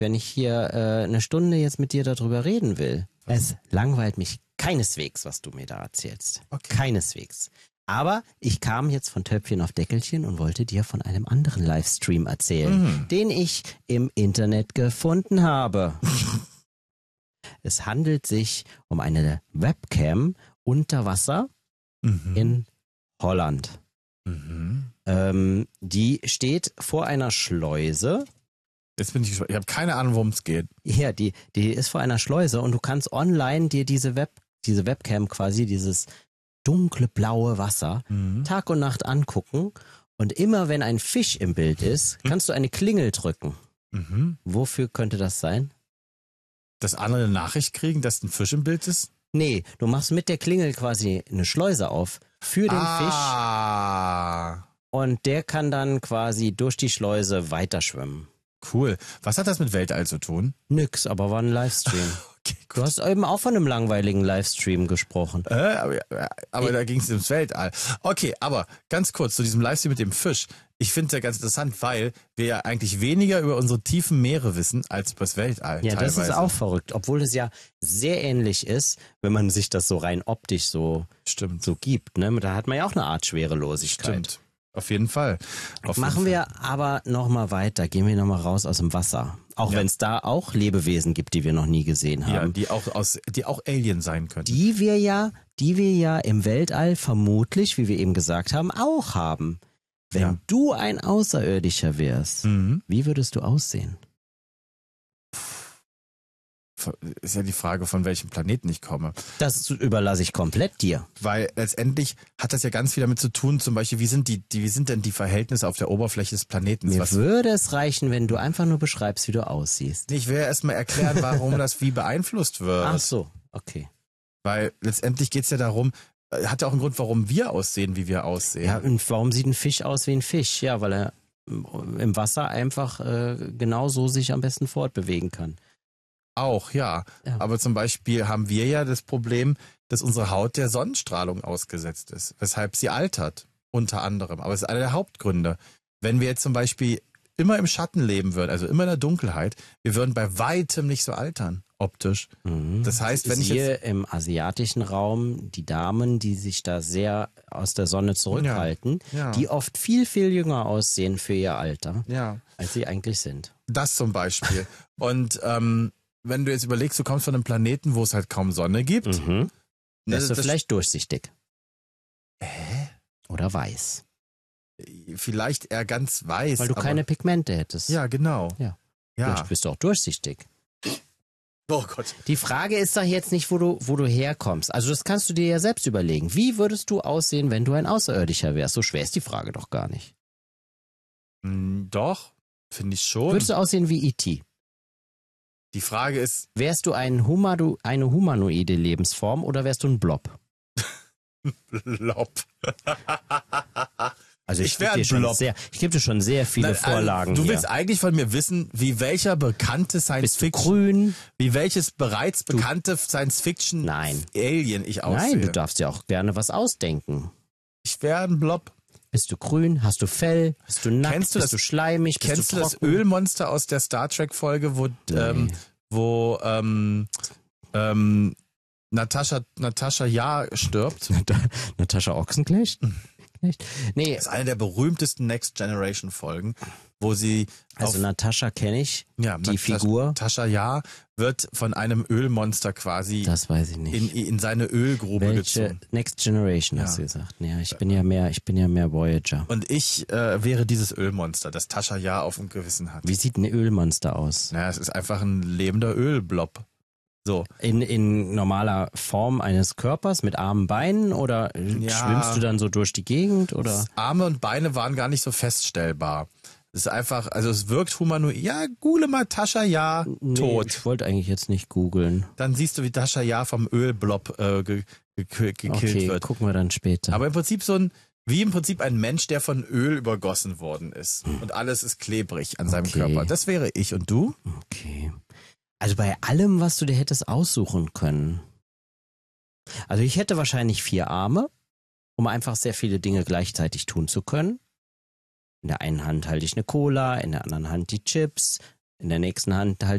wenn ich hier eine Stunde jetzt mit dir darüber reden will. Es langweilt mich keineswegs, was du mir da erzählst. Okay. Keineswegs. Aber ich kam jetzt von Töpfchen auf Deckelchen und wollte dir von einem anderen Livestream erzählen, den ich im Internet gefunden habe. Es handelt sich um eine Webcam unter Wasser in Holland. Die steht vor einer Schleuse. Jetzt bin ich gespannt. Ich habe keine Ahnung, worum es geht. Ja, die ist vor einer Schleuse und du kannst online dir diese Webcam quasi, dieses dunkle blaue Wasser, Tag und Nacht angucken. Und immer wenn ein Fisch im Bild ist, kannst du eine Klingel drücken. Wofür könnte das sein? Dass andere eine Nachricht kriegen, dass ein Fisch im Bild ist? Nee, du machst mit der Klingel quasi eine Schleuse auf für den Fisch. Und der kann dann quasi durch die Schleuse weiterschwimmen. Cool. Was hat das mit Weltall zu tun? Nix, aber war ein Livestream. Okay, gut. Du hast eben auch von einem langweiligen Livestream gesprochen. Aber da ging es ums Weltall. Okay, aber ganz kurz zu diesem Livestream mit dem Fisch. Ich finde es ja ganz interessant, weil wir ja eigentlich weniger über unsere tiefen Meere wissen, als über das Weltall. Ja, teilweise. das ist auch verrückt, obwohl es ja sehr ähnlich ist, wenn man sich das so rein optisch so gibt. Ne? Da hat man ja auch eine Art Schwerelosigkeit. Stimmt. Auf jeden Fall. Machen wir aber nochmal weiter, gehen wir nochmal raus aus dem Wasser. Auch wenn es da auch Lebewesen gibt, die wir noch nie gesehen haben. Ja, die auch Alien sein können. Die wir ja im Weltall vermutlich, wie wir eben gesagt haben, auch haben. Wenn du ein Außerirdischer wärst, wie würdest du aussehen? Ist ja die Frage, von welchem Planeten ich komme. Das überlasse ich komplett dir. Weil letztendlich hat das ja ganz viel damit zu tun, zum Beispiel, wie sind denn die Verhältnisse auf der Oberfläche des Planeten? Mir würde es reichen, wenn du einfach nur beschreibst, wie du aussiehst. Ich will erstmal erklären, warum das wie beeinflusst wird. Ach so, okay. Weil letztendlich geht's ja darum, hat ja auch einen Grund, warum wir aussehen, wie wir aussehen. Ja, und warum sieht ein Fisch aus wie ein Fisch? Ja, weil er im Wasser einfach genau so sich am besten fortbewegen kann. Auch, ja. Aber zum Beispiel haben wir ja das Problem, dass unsere Haut der Sonnenstrahlung ausgesetzt ist, weshalb sie altert, unter anderem. Aber es ist einer der Hauptgründe. Wenn wir jetzt zum Beispiel immer im Schatten leben würden, also immer in der Dunkelheit, wir würden bei weitem nicht so altern, optisch. Das heißt, wenn ich jetzt im asiatischen Raum die Damen, die sich da sehr aus der Sonne zurückhalten, die oft viel, viel jünger aussehen für ihr Alter, als sie eigentlich sind. Das zum Beispiel. Und wenn du jetzt überlegst, du kommst von einem Planeten, wo es halt kaum Sonne gibt. Wärst du vielleicht durchsichtig. Oder weiß. Vielleicht eher ganz weiß. Weil du keine Pigmente hättest. Ja, genau. Ja. Vielleicht bist du auch durchsichtig. Oh Gott. Die Frage ist doch jetzt nicht, wo du herkommst. Also das kannst du dir ja selbst überlegen. Wie würdest du aussehen, wenn du ein Außerirdischer wärst? So schwer ist die Frage doch gar nicht. Doch, finde ich schon. Würdest du aussehen wie E.T.? Die Frage ist... Wärst du eine humanoide Lebensform oder wärst du ein Blob? Blob. Also ich gebe dir schon sehr viele Vorlagen. Du willst eigentlich von mir wissen, wie welcher bekannte Science-Fiction... Wie welches bereits bekannte Science-Fiction-Alien ich aussehe. Nein, du darfst ja auch gerne was ausdenken. Ich wäre ein Blob. Bist du grün? Hast du Fell? Bist du nackt? Bist du schleimig? Kennst du das Ölmonster aus der Star Trek Folge, wo Natascha Ja stirbt? Natascha Ochsenknecht? Nee. Das ist eine der berühmtesten Next Generation Folgen, wo sie... Also Natascha kenne ich, die Figur. Natascha Ja wird von einem Ölmonster quasi... Das weiß ich nicht. In seine Ölgrube gezogen. Next Generation hast du gesagt. Ja, ich bin ja mehr Voyager. Und ich wäre dieses Ölmonster, das Tascha Ja auf dem Gewissen hat. Wie sieht ein Ölmonster aus? Naja, es ist einfach ein lebender Ölblob. So. In normaler Form eines Körpers mit Armen, Beinen oder schwimmst du dann so durch die Gegend oder? Arme und Beine waren gar nicht so feststellbar. Es ist einfach, also es wirkt humanoid. Ja, google mal Tascha Ja tot. Ich wollte eigentlich jetzt nicht googeln. Dann siehst du, wie Tascha Ja vom Ölblob gekillt wird. Gucken wir dann später. Aber im Prinzip wie im Prinzip ein Mensch, der von Öl übergossen worden ist. Und alles ist klebrig an seinem Körper. Das wäre ich. Und du? Okay. Also bei allem, was du dir hättest aussuchen können. Also ich hätte wahrscheinlich 4 Arme, um einfach sehr viele Dinge gleichzeitig tun zu können. In der einen Hand halte ich eine Cola, in der anderen Hand die Chips, in der nächsten Hand halte